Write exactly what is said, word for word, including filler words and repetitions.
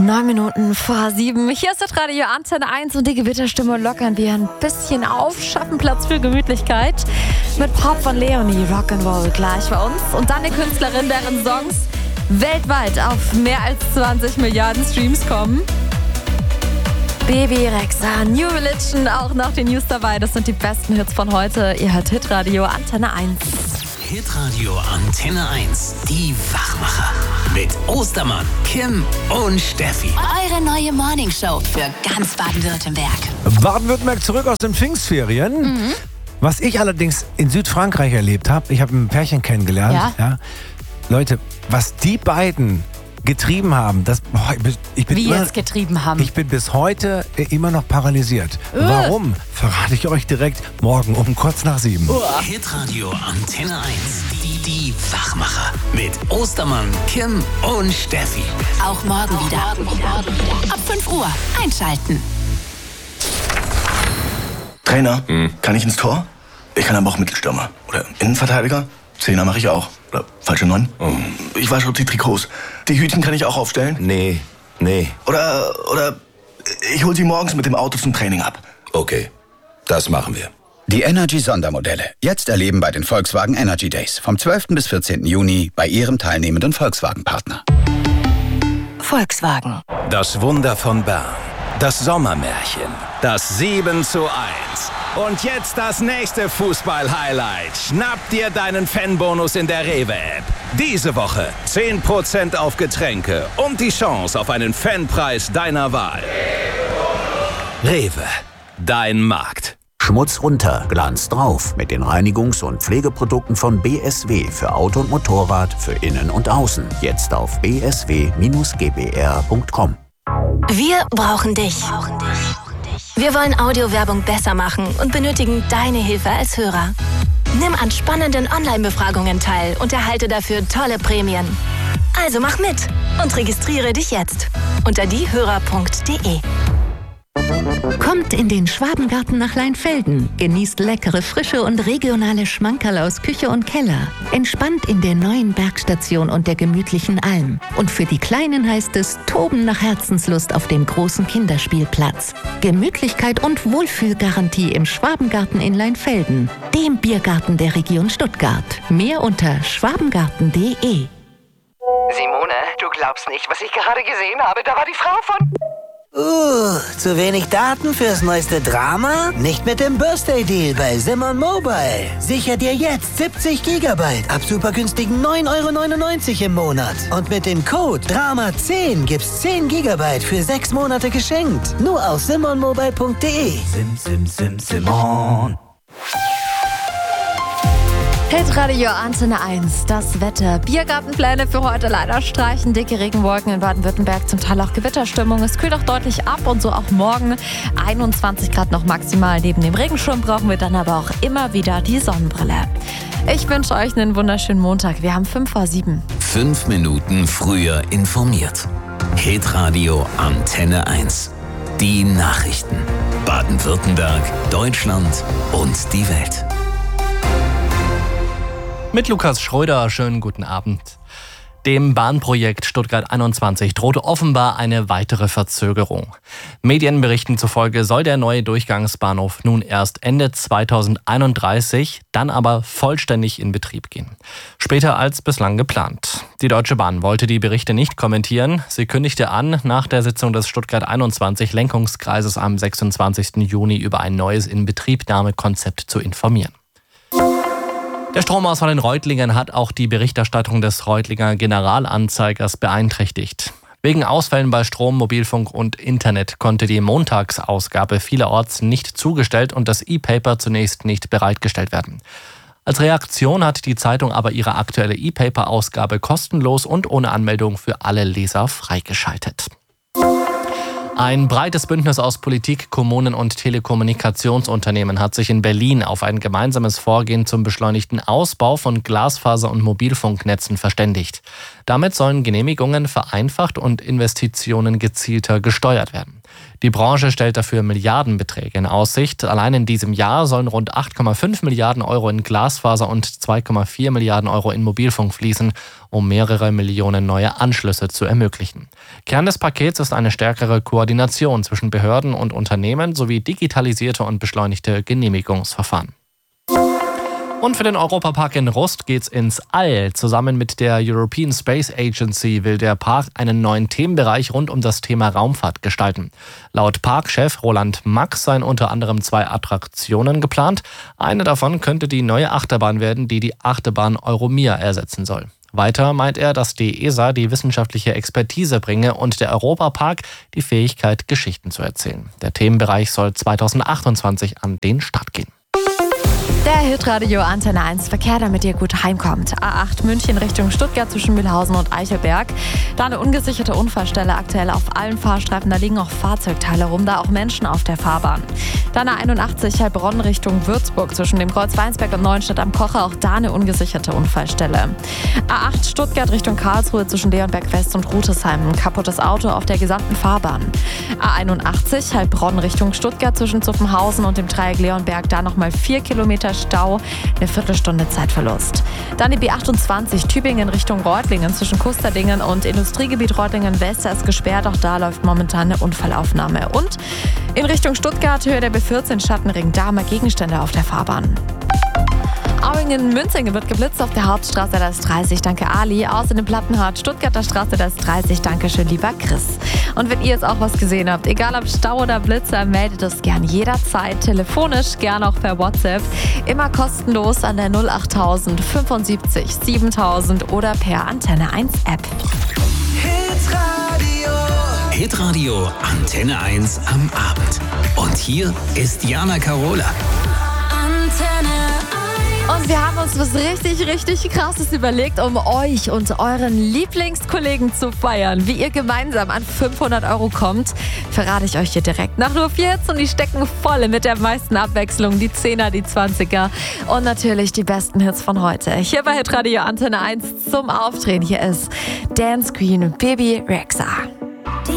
Neun Minuten vor sieben. Hier ist das Radio Antenne eins und die Gewitterstimme lockern wir ein bisschen auf, schaffen Platz für Gemütlichkeit. Mit Pop von Leonie, Rock'n'Roll gleich bei uns. Und dann die Künstlerin, deren Songs weltweit auf mehr als zwanzig Milliarden Streams kommen. Baby Rexha, New Religion, auch noch die News dabei. Das sind die besten Hits von heute. Ihr hört Hitradio Antenne eins. Hitradio Antenne eins, die Wachmacher. Mit Ostermann, Kim und Steffi. Eure neue Morningshow für ganz Baden-Württemberg. Baden-Württemberg zurück aus den Pfingstferien. Mhm. Was ich allerdings in Südfrankreich erlebt habe, ich habe ein Pärchen kennengelernt. Ja. Ja. Leute, was die beiden getrieben haben, das, boah, ich bin, ich bin Wie immer, jetzt getrieben haben? Ich bin bis heute immer noch paralysiert. Äh. Warum? Verrate ich euch direkt morgen um kurz nach sieben. Uh. Hitradio Antenne eins, die, die Wachmacher. Mit Ostermann, Kim und Steffi. Auch morgen wieder. Ab fünf Uhr einschalten. Trainer, hm. kann ich ins Tor? Ich kann aber auch Mittelstürmer. Oder Innenverteidiger? Zehner mache ich auch. Oder falsche Neun? Oh. Ich wasche die Trikots. Die Hütchen kann ich auch aufstellen? Nee, nee. Oder, oder ich hol sie morgens mit dem Auto zum Training ab. Okay, das machen wir. Die Energy-Sondermodelle. Jetzt erleben bei den Volkswagen Energy Days. Vom zwölften bis vierzehnten Juni bei Ihrem teilnehmenden Volkswagen-Partner. Volkswagen. Das Wunder von Bern. Das Sommermärchen. Das sieben zu eins. Und jetzt das nächste Fußball-Highlight. Schnapp dir deinen Fanbonus in der Rewe-App. Diese Woche zehn Prozent auf Getränke und die Chance auf einen Fanpreis deiner Wahl. Rewe, dein Markt. Schmutz runter, Glanz drauf mit den Reinigungs- und Pflegeprodukten von B S W für Auto und Motorrad, für Innen und Außen. Jetzt auf b s w Bindestrich g b r punkt com. Wir brauchen dich. Wir wollen Audiowerbung besser machen und benötigen deine Hilfe als Hörer. Nimm an spannenden Online-Befragungen teil und erhalte dafür tolle Prämien. Also mach mit und registriere dich jetzt unter diehörer punkt de. Kommt in den Schwabengarten nach Leinfelden, genießt leckere, frische und regionale Schmankerl aus Küche und Keller, entspannt in der neuen Bergstation und der gemütlichen Alm. Und für die Kleinen heißt es Toben nach Herzenslust auf dem großen Kinderspielplatz. Gemütlichkeit und Wohlfühlgarantie im Schwabengarten in Leinfelden, dem Biergarten der Region Stuttgart. Mehr unter schwabengarten punkt de. Simone, du glaubst nicht, was ich gerade gesehen habe. Da war die Frau von... Uh, zu wenig Daten fürs neueste Drama? Nicht mit dem Birthday-Deal bei Simon Mobile. Sicher dir jetzt siebzig Gigabyte ab super günstigen neun Euro neunundneunzig im Monat. Und mit dem Code Drama zehn gibt's zehn Gigabyte für sechs Monate geschenkt. Nur auf simon mobile punkt de. Sim, sim, sim, Simon. Hitradio Antenne eins, das Wetter. Biergartenpläne für heute leider streichen. Dicke Regenwolken in Baden-Württemberg, zum Teil auch Gewitterstimmung. Es kühlt auch deutlich ab und so auch morgen. einundzwanzig Grad noch maximal. Neben dem Regenschirm brauchen wir dann aber auch immer wieder die Sonnenbrille. Ich wünsche euch einen wunderschönen Montag. Wir haben fünf vor sieben. Fünf Minuten früher informiert. Hitradio Antenne eins. Die Nachrichten. Baden-Württemberg, Deutschland und die Welt. Mit Lukas Schröder, schönen guten Abend. Dem Bahnprojekt Stuttgart einundzwanzig drohte offenbar eine weitere Verzögerung. Medienberichten zufolge soll der neue Durchgangsbahnhof nun erst Ende zweitausendeinunddreißig, dann aber vollständig in Betrieb gehen. Später als bislang geplant. Die Deutsche Bahn wollte die Berichte nicht kommentieren. Sie kündigte an, nach der Sitzung des Stuttgart einundzwanzig Lenkungskreises am sechsundzwanzigsten Juni über ein neues Inbetriebnahmekonzept zu informieren. Der Stromausfall in Reutlingen hat auch die Berichterstattung des Reutlinger Generalanzeigers beeinträchtigt. Wegen Ausfällen bei Strom, Mobilfunk und Internet konnte die Montagsausgabe vielerorts nicht zugestellt und das E-Paper zunächst nicht bereitgestellt werden. Als Reaktion hat die Zeitung aber ihre aktuelle E-Paper-Ausgabe kostenlos und ohne Anmeldung für alle Leser freigeschaltet. Ein breites Bündnis aus Politik, Kommunen und Telekommunikationsunternehmen hat sich in Berlin auf ein gemeinsames Vorgehen zum beschleunigten Ausbau von Glasfaser- und Mobilfunknetzen verständigt. Damit sollen Genehmigungen vereinfacht und Investitionen gezielter gesteuert werden. Die Branche stellt dafür Milliardenbeträge in Aussicht. Allein in diesem Jahr sollen rund acht Komma fünf Milliarden Euro in Glasfaser und zwei Komma vier Milliarden Euro in Mobilfunk fließen, um mehrere Millionen neue Anschlüsse zu ermöglichen. Kern des Pakets ist eine stärkere Koordination zwischen Behörden und Unternehmen sowie digitalisierte und beschleunigte Genehmigungsverfahren. Und für den Europapark in Rust geht's ins All. Zusammen mit der European Space Agency will der Park einen neuen Themenbereich rund um das Thema Raumfahrt gestalten. Laut Parkchef Roland Max seien unter anderem zwei Attraktionen geplant. Eine davon könnte die neue Achterbahn werden, die die Achterbahn Euromir ersetzen soll. Weiter meint er, dass die E S A die wissenschaftliche Expertise bringe und der Europapark die Fähigkeit, Geschichten zu erzählen. Der Themenbereich soll zweitausendachtundzwanzig an den Start gehen. Der Hitradio Antenne eins Verkehr, damit ihr gut heimkommt. A acht München Richtung Stuttgart zwischen Mühlhausen und Eichelberg. Da eine ungesicherte Unfallstelle aktuell auf allen Fahrstreifen. Da liegen auch Fahrzeugteile rum, da auch Menschen auf der Fahrbahn. Dann A einundachtzig Heilbronn Richtung Würzburg zwischen dem Kreuz Weinsberg und Neuenstadt am Kocher. Auch da eine ungesicherte Unfallstelle. A acht Stuttgart Richtung Karlsruhe zwischen Leonberg West und Rutesheim. Ein kaputtes Auto auf der gesamten Fahrbahn. A einundachtzig Heilbronn Richtung Stuttgart zwischen Zuffenhausen und dem Dreieck Leonberg. Da nochmal vier Kilometer Stau, eine Viertelstunde Zeitverlust. Dann die B achtundzwanzig Tübingen Richtung Reutlingen zwischen Kusterdingen und Industriegebiet Reutlingen-West ist gesperrt. Auch da läuft momentan eine Unfallaufnahme. Und in Richtung Stuttgart Höhe der B vierzehn Schattenring, da haben wir Gegenstände auf der Fahrbahn. Auingen-Münzingen wird geblitzt auf der Hauptstraße, da ist dreißig, danke Ali. Außerdem Plattenhardt, Stuttgarter Straße, da ist dreißig, danke schön, lieber Chris. Und wenn ihr jetzt auch was gesehen habt, egal ob Stau oder Blitzer, meldet es gern jederzeit, telefonisch, gern auch per WhatsApp. Immer kostenlos an der null achttausend fünfundsiebzig siebentausend oder per Antenne eins App. Hitradio. Hitradio Antenne eins am Abend. Und hier ist Jana Karola. Antenne Und wir haben uns was richtig, richtig Krasses überlegt, um euch und euren Lieblingskollegen zu feiern. Wie ihr gemeinsam an fünfhundert Euro kommt, verrate ich euch hier direkt nach nur vier Hits und die stecken voll mit der meisten Abwechslung. Die Zehner, die Zwanziger und natürlich die besten Hits von heute. Hier bei Hitradio Antenne eins zum Aufdrehen. Hier ist Dance Queen Baby Rexha.